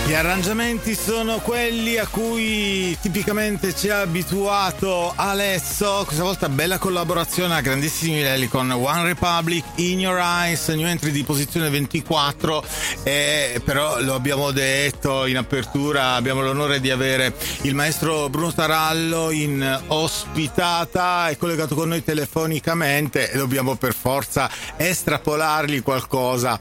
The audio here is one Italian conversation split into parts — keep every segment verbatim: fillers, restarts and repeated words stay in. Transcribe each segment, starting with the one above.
Gli arrangiamenti sono quelli a cui tipicamente ci ha abituato Alesso. Questa volta bella collaborazione a grandissimi livelli con One Republic, In Your Eyes, new entry di posizione ventiquattro. E però lo abbiamo detto in apertura, abbiamo l'onore di avere il maestro Bruno Tarallo in ospitata, è collegato con noi telefonicamente e dobbiamo per forza estrapolargli qualcosa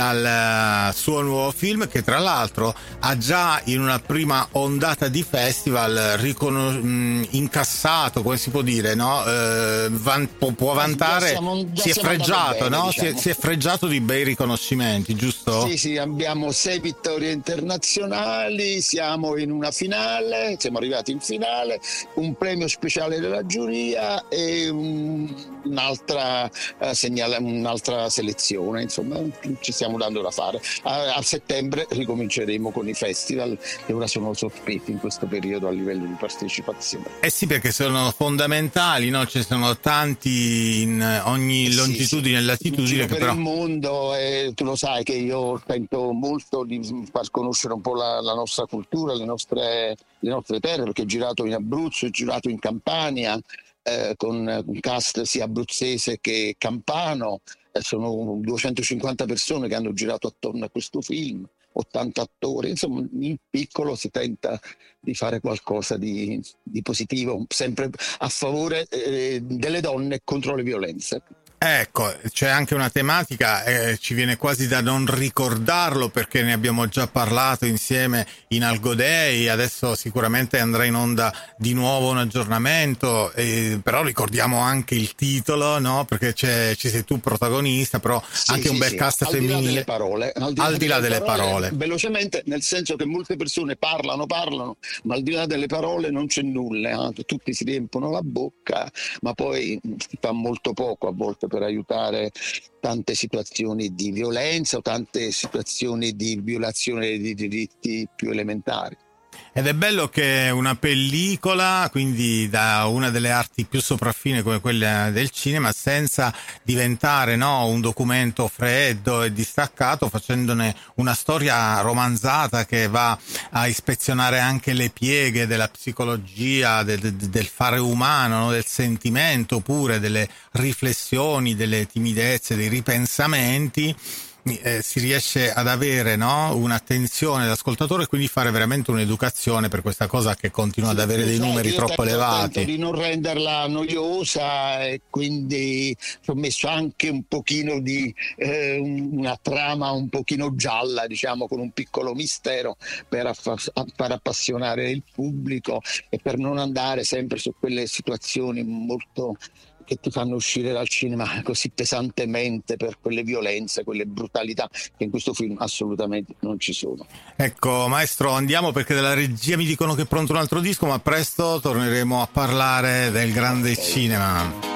dal suo nuovo film, che tra l'altro ha già in una prima ondata di festival riconos- mh, incassato, come si può dire, no? Eh, van- può, può vantare, siamo, si è freggiato, bene, no? diciamo. Si è, si è freggiato di bei riconoscimenti, giusto? Sì, sì, abbiamo sei vittorie internazionali, siamo in una finale, siamo arrivati in finale, un premio speciale della giuria e un, un'altra, uh, segnala, un'altra selezione, insomma ci stiamo dando da fare. A, a settembre ricominceremo con i festival che ora sono sospesi in questo periodo a livello di partecipazione. Eh sì, perché sono fondamentali, no? Ci sono tanti in ogni eh longitudine e sì, sì. latitudine che per però... il mondo, e tu lo sai che io tento molto di far conoscere un po' la, la nostra cultura, le nostre, le nostre terre, perché ho girato in Abruzzo, ho girato in Campania eh, con un cast sia abruzzese che campano, eh, sono duecentocinquanta persone che hanno girato attorno a questo film, ottanta attori, insomma in piccolo si tenta di fare qualcosa di, di positivo, sempre a favore eh, delle donne e contro le violenze. Ecco, c'è anche una tematica, eh, ci viene quasi da non ricordarlo perché ne abbiamo già parlato insieme in Algodei, adesso sicuramente andrà in onda di nuovo un aggiornamento, eh, però ricordiamo anche il titolo, no? Perché c'è, ci sei tu protagonista, però sì, anche sì, un bel sì. cast al femminile. Di là delle parole, al di là, al di là delle, delle parole, parole. Velocemente, nel senso che molte persone parlano, parlano, ma al di là delle parole non c'è nulla, eh? Tutti si riempono la bocca, ma poi si fa molto poco a volte per aiutare tante situazioni di violenza o tante situazioni di violazione di diritti più elementari. Ed è bello che una pellicola, quindi da una delle arti più sopraffine come quella del cinema, senza diventare, no, un documento freddo e distaccato, facendone una storia romanzata che va a ispezionare anche le pieghe della psicologia, del, del fare umano, no, del sentimento pure, delle riflessioni, delle timidezze, dei ripensamenti. Eh, si riesce ad avere, no, un'attenzione d'ascoltatore e quindi fare veramente un'educazione per questa cosa che continua ad avere dei numeri troppo elevati. Di non renderla noiosa e quindi ho messo anche un pochino di eh, una trama un pochino gialla, diciamo, con un piccolo mistero per affa- far appassionare il pubblico e per non andare sempre su quelle situazioni molto che ti fanno uscire dal cinema così pesantemente per quelle violenze, quelle brutalità che in questo film assolutamente non ci sono. Ecco, maestro, andiamo perché dalla regia mi dicono che è pronto un altro disco, ma presto torneremo a parlare del grande okay. cinema.